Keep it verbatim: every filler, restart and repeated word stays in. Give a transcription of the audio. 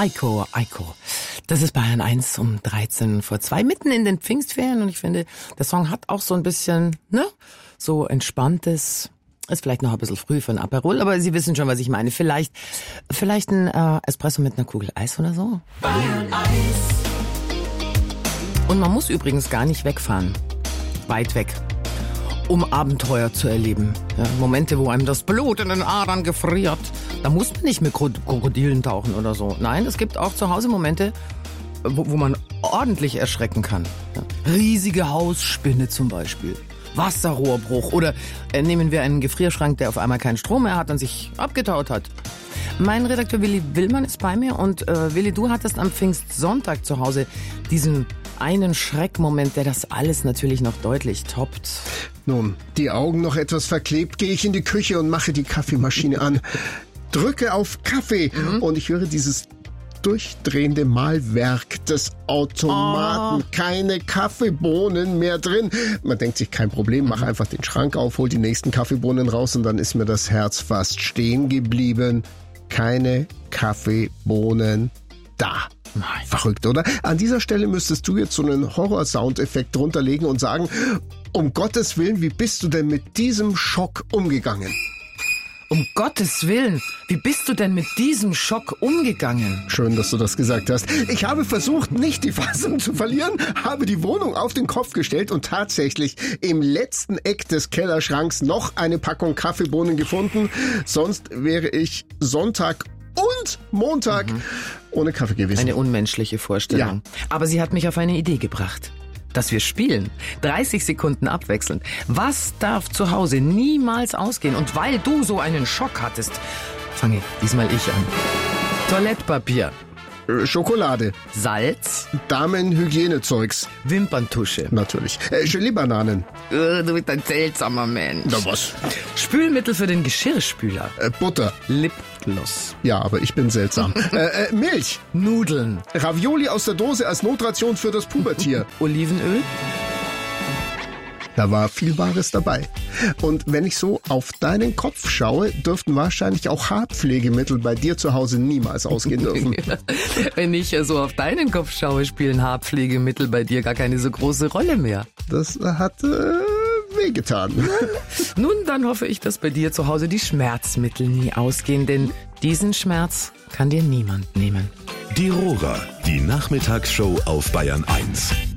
Eiko, Eiko. Das ist Bayern eins um dreizehn vor zwei, mitten in den Pfingstferien. Und ich finde, der Song hat auch so ein bisschen, ne, so entspanntes, ist vielleicht noch ein bisschen früh für ein Aperol, aber Sie wissen schon, was ich meine. Vielleicht, vielleicht ein äh, Espresso mit einer Kugel Eis oder so. Bayern eins. Und man muss übrigens gar nicht wegfahren. Weit weg. Um Abenteuer zu erleben. Ja, Momente, wo einem das Blut in den Adern gefriert. Da muss man nicht mit Krokodilen tauchen oder so. Nein, es gibt auch zu Hause Momente, wo, wo man ordentlich erschrecken kann. Ja. Riesige Hausspinne zum Beispiel. Wasserrohrbruch. Oder äh, nehmen wir einen Gefrierschrank, der auf einmal keinen Strom mehr hat und sich abgetaut hat. Mein Redakteur Willi Willmann ist bei mir. Und äh, Willi, du hattest am Pfingstsonntag zu Hause diesen einen Schreckmoment, der das alles natürlich noch deutlich toppt. Nun, die Augen noch etwas verklebt, gehe ich in die Küche und mache die Kaffeemaschine an. Drücke auf Kaffee mhm. und ich höre dieses durchdrehende Mahlwerk des Automaten. Oh. Keine Kaffeebohnen mehr drin. Man denkt sich, kein Problem, mach einfach den Schrank auf, hol die nächsten Kaffeebohnen raus und dann ist mir das Herz fast stehen geblieben. Keine Kaffeebohnen da. Nein. Verrückt, oder? An dieser Stelle müsstest du jetzt so einen Horror-Soundeffekt drunterlegen und sagen, um Gottes Willen, wie bist du denn mit diesem Schock umgegangen? Um Gottes Willen, wie bist du denn mit diesem Schock umgegangen? Schön, dass du das gesagt hast. Ich habe versucht, nicht die Fassung zu verlieren, habe die Wohnung auf den Kopf gestellt und tatsächlich im letzten Eck des Kellerschranks noch eine Packung Kaffeebohnen gefunden. Sonst wäre ich Sonntag und Montag mhm. ohne Kaffee gewesen. Eine unmenschliche Vorstellung. Ja. Aber sie hat mich auf eine Idee gebracht. Dass wir spielen. dreißig Sekunden abwechselnd. Was darf zu Hause niemals ausgehen? Und weil du so einen Schock hattest, fange diesmal ich an. Toilettpapier. Äh, Schokolade. Salz. Damenhygienezeugs. Wimperntusche. Natürlich. Äh, Gelee-Bananen. Äh, du bist ein seltsamer Mensch. Na was? Spülmittel für den Geschirrspüler. Äh, Butter. Lipgloss. Ja, aber ich bin seltsam. äh, äh, Milch. Nudeln. Ravioli aus der Dose als Notration für das Pubertier. Olivenöl. Da war viel Wahres dabei. Und wenn ich so auf deinen Kopf schaue, dürften wahrscheinlich auch Haarpflegemittel bei dir zu Hause niemals ausgehen dürfen. Wenn ich so auf deinen Kopf schaue, spielen Haarpflegemittel bei dir gar keine so große Rolle mehr. Das hat äh, wehgetan. Nun, dann hoffe ich, dass bei dir zu Hause die Schmerzmittel nie ausgehen, denn diesen Schmerz kann dir niemand nehmen. Die Rora, die Nachmittagsshow auf Bayern eins.